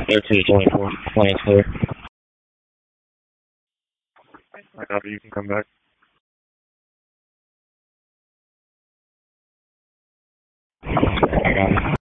224, lane's clear. Copy, you can come back. I got it.